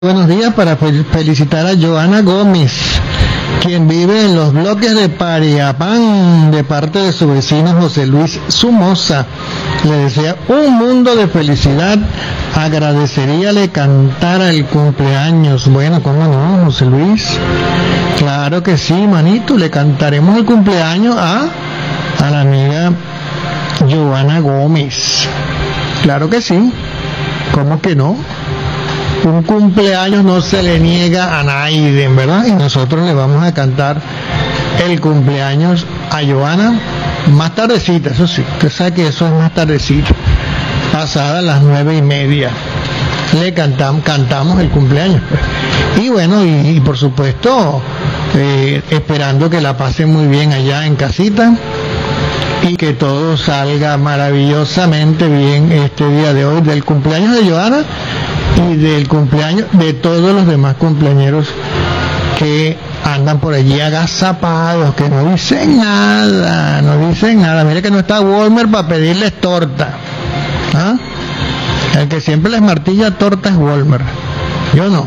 Buenos días para felicitar a Joana Gómez, quien vive en los bloques de Pariapán, de parte de su vecino José Luis Somoza. Le desea un mundo de felicidad. Agradecería le cantara el cumpleaños. Bueno, ¿cómo no, José Luis? Claro que sí, manito, le cantaremos el cumpleaños a la amiga Joana Gómez. Claro que sí, ¿cómo que no? Un cumpleaños no se le niega a nadie, ¿verdad? Y nosotros le vamos a cantar el cumpleaños a Joana más tardecita, eso sí, usted sabe que eso es más tardecita, pasadas las 9:30, le cantamos el cumpleaños, pues. Y bueno, y por supuesto, esperando que la pase muy bien allá en casita y que todo salga maravillosamente bien este día de hoy, del cumpleaños de Joana y del cumpleaños de todos los demás cumpleañeros que andan por allí agazapados, que no dicen nada. Mire que no está Walmart para pedirles torta, ¿ah? El que siempre les martilla torta es Walmart, yo no.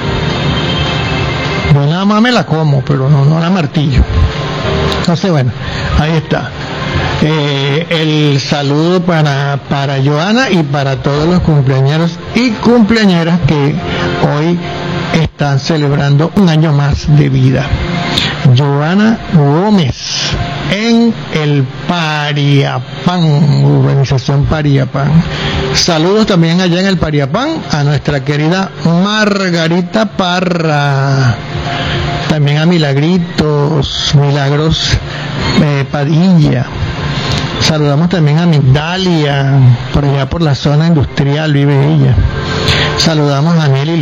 Yo nada más me la como, pero no la martillo. Entonces bueno, ahí está. El saludo para Joana y para todos los cumpleañeros y cumpleañeras que hoy están celebrando un año más de vida. Joana Gómez en el Pariapán, urbanización Pariapán. Saludos también allá en el Pariapán a nuestra querida Margarita Parra, también a Milagros Padilla. Saludamos también a Migdalia, por allá por la zona industrial vive ella. Saludamos a Nelly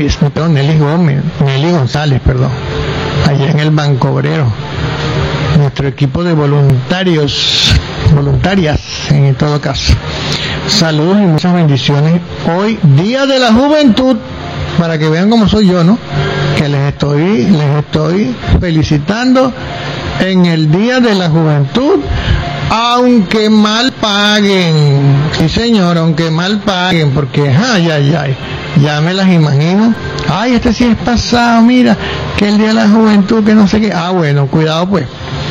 González, allá en el Banco Obrero. Nuestro equipo de voluntarias en todo caso. Saludos y muchas bendiciones. Hoy, Día de la Juventud, para que vean cómo soy yo, ¿no? Que les estoy felicitando en el Día de la Juventud, aunque mal paguen. Sí, señor, aunque mal paguen, porque ya me las imagino. Este sí es pasado, mira, que el Día de la Juventud, que no sé qué. Bueno, cuidado pues,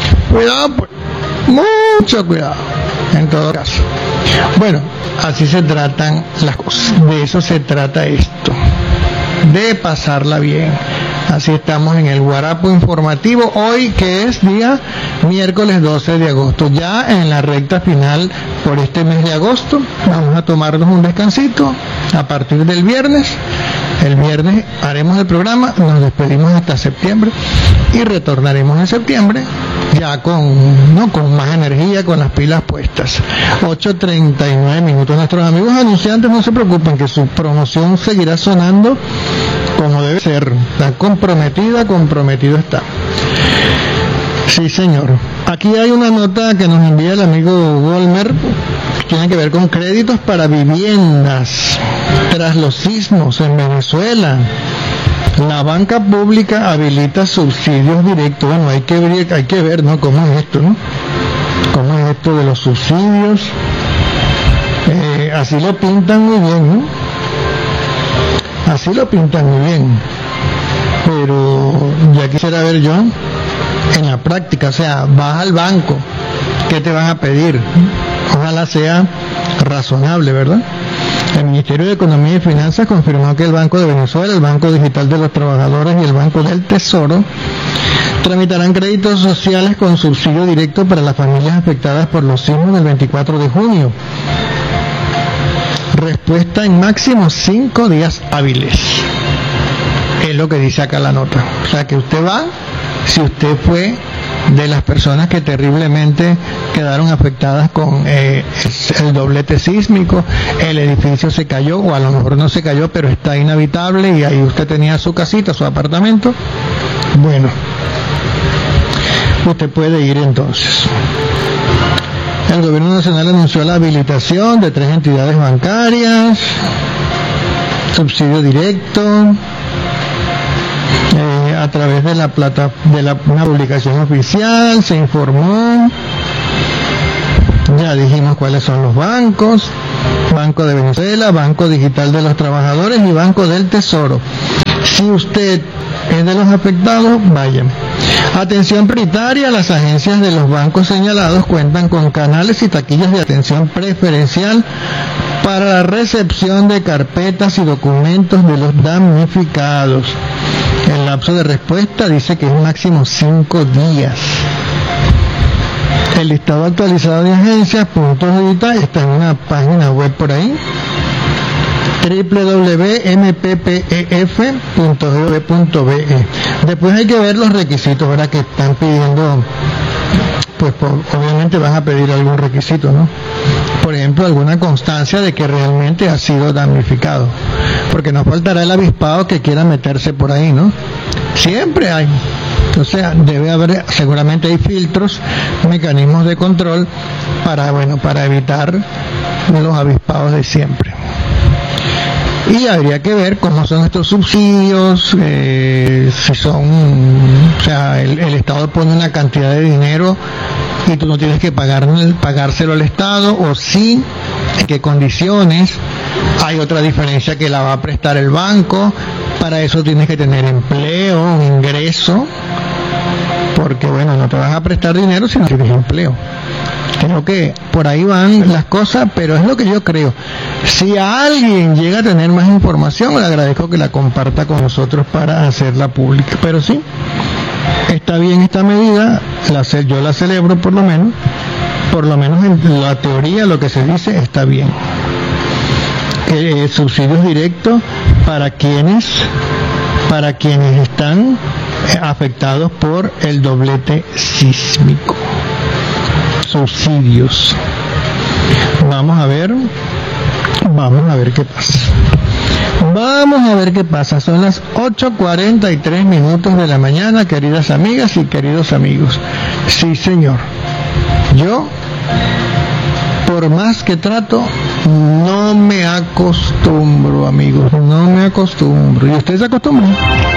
mucho cuidado, en todo caso. Bueno, así se tratan las cosas, de eso se trata esto, de pasarla bien. Así estamos en el Guarapo Informativo, hoy que es día miércoles 12 de agosto, ya en la recta final por este mes de agosto. Vamos a tomarnos un descansito a partir del viernes. El viernes haremos el programa, nos despedimos hasta septiembre y retornaremos en septiembre ya con más energía, con las pilas puestas. 8:39. Nuestros amigos anunciantes no se preocupen, que su promoción seguirá sonando como debe ser. Está comprometido está. Sí, señor. Aquí hay una nota que nos envía el amigo Walmer, que tiene que ver con créditos para viviendas tras los sismos en Venezuela. La banca pública habilita subsidios directos. Bueno, hay que ver, ¿no? ¿Cómo es esto, no? ¿Cómo es esto de los subsidios? Así lo pintan muy bien, ¿no? Así lo pintan muy bien. Pero ya quisiera ver yo en la práctica, o sea, vas al banco, ¿qué te van a pedir? Ojalá sea razonable, ¿verdad? El Ministerio de Economía y Finanzas confirmó que el Banco de Venezuela, el Banco Digital de los Trabajadores y el Banco del Tesoro tramitarán créditos sociales con subsidio directo para las familias afectadas por los sismos del 24 de junio. Respuesta en máximo 5 días hábiles. Es lo que dice acá la nota. O sea que usted va, si usted fue de las personas que terriblemente quedaron afectadas con el doblete sísmico, el edificio se cayó, o a lo mejor no se cayó, pero está inhabitable y ahí usted tenía su casita, su apartamento, bueno, usted puede ir entonces. El gobierno nacional anunció la habilitación de 3 entidades bancarias, subsidio directo, a través de una publicación oficial se informó, ya dijimos cuáles son los bancos, Banco de Venezuela, Banco Digital de los Trabajadores y Banco del Tesoro. Si usted es de los afectados, vayan. Atención prioritaria, las agencias de los bancos señalados cuentan con canales y taquillas de atención preferencial para la recepción de carpetas y documentos de los damnificados. El lapso de respuesta dice que es máximo 5 días. El listado actualizado de agencias, puntos de vista, está en una página web por ahí, www.mppef.gov.be. Después hay que ver los requisitos, ¿verdad?, que están pidiendo. Pues obviamente van a pedir algún requisito, ¿no? Por ejemplo, alguna constancia de que realmente ha sido damnificado, porque no faltará el avispado que quiera meterse por ahí, ¿no? Siempre hay. O sea, debe haber, seguramente hay filtros, mecanismos de control para evitar los avispados de siempre. Y habría que ver cómo son estos subsidios, si son, o sea, el Estado pone una cantidad de dinero y tú no tienes que pagárselo al Estado, o sí, en qué condiciones. Hay otra diferencia, que la va a prestar el banco. Para eso tienes que tener empleo, un ingreso, porque bueno, no te vas a prestar dinero si no tienes empleo. Creo que por ahí van las cosas, pero es lo que yo creo. Si alguien llega a tener más información, le agradezco que la comparta con nosotros para hacerla pública. Pero sí, está bien esta medida, yo la celebro por lo menos en la teoría lo que se dice está bien. Subsidios directos para quienes están afectados por el doblete sísmico. Subsidios. Vamos a ver qué pasa. Son las 8:43 minutos de la mañana, queridas amigas y queridos amigos. Sí, señor. Yo, por más que trato, no me acostumbro, amigos. No me acostumbro. ¿Y ustedes se acostumbran?